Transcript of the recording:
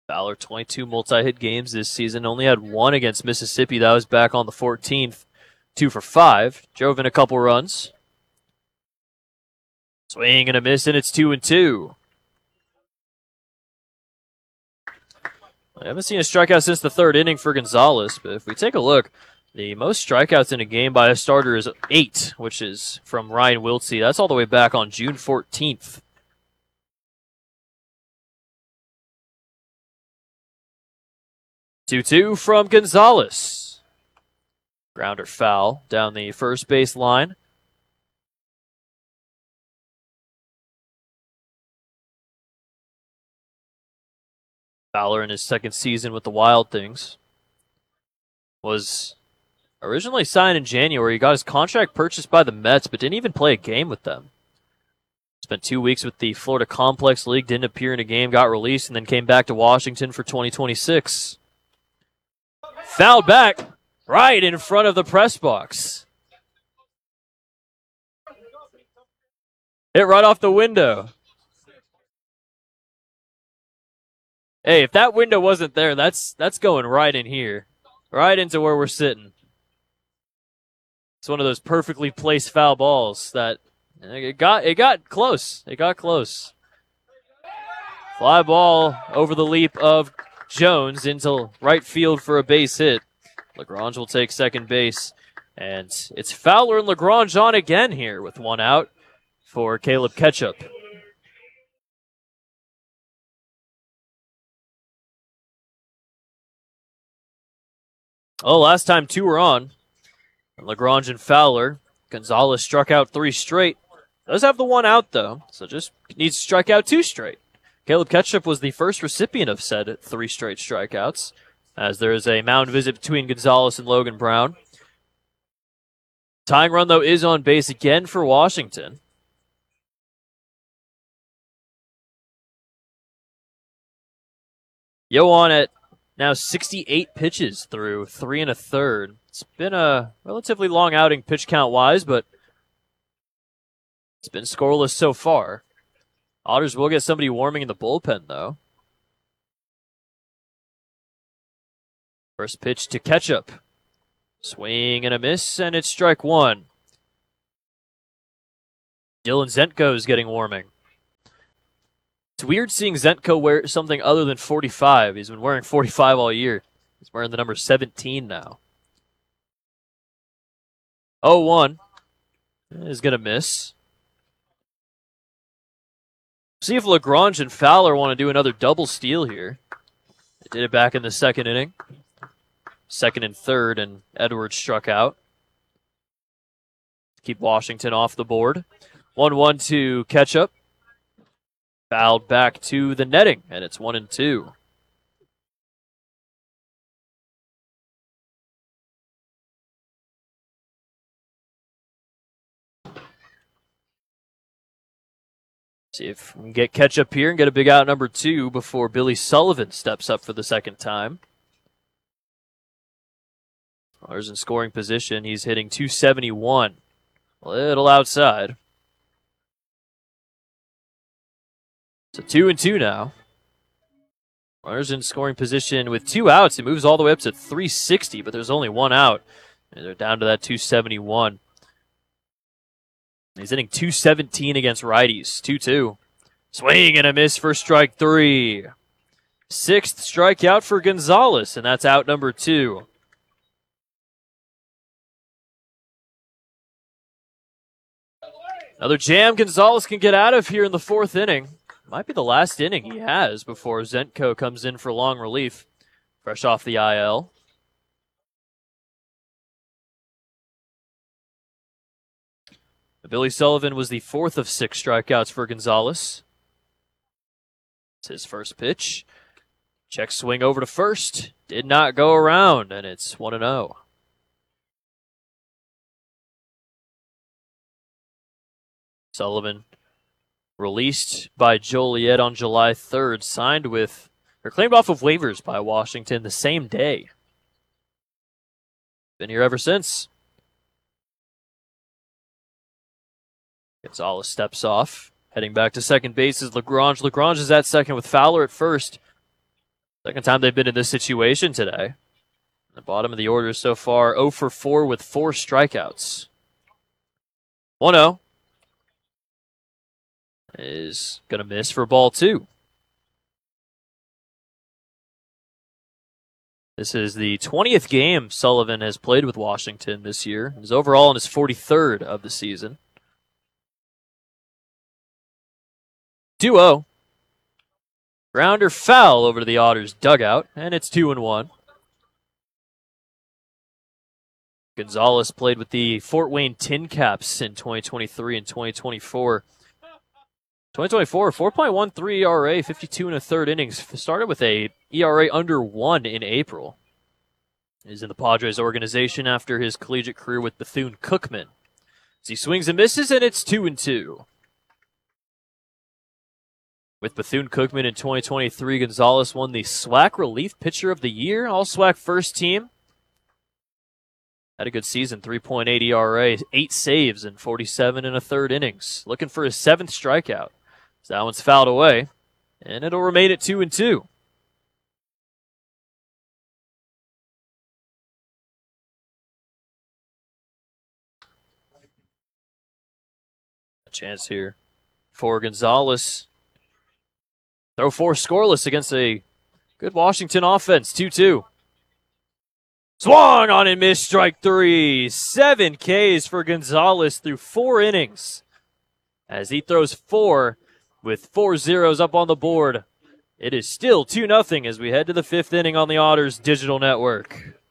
Fowler, 22 multi-hit games this season. Only had one against Mississippi. That was back on the 14th. 2 for 5. Drove in a couple runs. Swing and a miss, and it's 2-2. I haven't seen a strikeout since the third inning for Gonzalez, but if we take a look, the most strikeouts in a game by a starter is 8, which is from Ryan Wiltse. That's all the way back on June 14th. 2-2 from Gonzalez. Grounder foul down the first base line. Fowler in his second season with the Wild Things was originally signed in January. He got his contract purchased by the Mets, but didn't even play a game with them. Spent 2 weeks with the Florida Complex League, didn't appear in a game, got released, and then came back to Washington for 2026. Fouled back right in front of the press box. Hit right off the window. Hey, if that window wasn't there, that's going right in here. Right into where we're sitting. It's one of those perfectly placed foul balls that it got close. It got close. Fly ball over the leap of Jones into right field for a base hit. LaGrange will take second base. And it's Fowler and LaGrange on again here with one out for Caleb Ketchup. Oh, last time 2 were on. LaGrange and Fowler. Gonzalez struck out 3 straight. Does have the 1 out, though, so just needs to strike out 2 straight. Caleb Ketchup was the first recipient of said 3 straight strikeouts, as there is a mound visit between Gonzalez and Logan Brown. Tying run, though, is on base again for Washington. Yohan at now 68 pitches through 3 1/3. It's been a relatively long outing pitch count-wise, but it's been scoreless so far. Otters will get somebody warming in the bullpen, though. First pitch to Ketchup. Swing and a miss, and it's strike 1. Dylan Zentko is getting warming. It's weird seeing Zentko wear something other than 45. He's been wearing 45 all year. He's wearing the number 17 now. 0-1 is going to miss. See if LaGrange and Fowler want to do another double steal here. They did it back in the second inning. Second and third, and Edwards struck out. Keep Washington off the board. 1-1 to Ketchup. Fouled back to the netting, and it's 1-2. See if we can get Ketchup here and get a big out number 2 before Billy Sullivan steps up for the second time. Fuller's in scoring position. He's hitting .271. A little outside. So 2-2 now. Fuller's in scoring position with 2 outs. It moves all the way up to .360, but there's only 1 out. And they're down to that .271. He's hitting .217 against righties. 2-2. Swing and a miss for strike 3. 6th strikeout for Gonzalez, and that's out number 2. Another jam Gonzalez can get out of here in the 4th inning. Might be the last inning he has before Zentko comes in for long relief. Fresh off the IL. Billy Sullivan was the 4th of 6 strikeouts for Gonzalez. It's his first pitch. Check swing over to first. Did not go around, and it's 1-0. Sullivan released by Joliet on July 3rd, signed with, or claimed off of waivers by Washington the same day. Been here ever since. Gonzalez steps off. Heading back to second base is LaGrange. LaGrange is at second with Fowler at first. Second time they've been in this situation today. The bottom of the order so far, 0 for 4 with 4 strikeouts. 1-0 is going to miss for ball 2. This is the 20th game Sullivan has played with Washington this year. He's overall in his 43rd of the season. 2-0. Grounder foul over to the Otters dugout, and it's 2-1. Gonzalez played with the Fort Wayne Tin Caps in 2023 and 2024. 2024, 4.13 ERA, 52 and a third innings. Started with a ERA under 1 in April. He's in the Padres organization after his collegiate career with Bethune-Cookman. As he swings and misses, and it's 2-2. With Bethune-Cookman in 2023, Gonzalez won the SWAC Relief Pitcher of the Year, All-SWAC First Team. Had a good season, 3.8 ERA, 8 saves in 47 and a third innings. Looking for his 7th strikeout. So that one's fouled away, and it'll remain at 2-2. A chance here for Gonzalez. Throw 4 scoreless against a good Washington offense, 2-2. Swung on and missed, strike 3. 7 Ks for Gonzalez through 4 innings. As he throws 4 with 4 zeros up on the board. It is still 2-0 as we head to the 5th inning on the Otters Digital Network.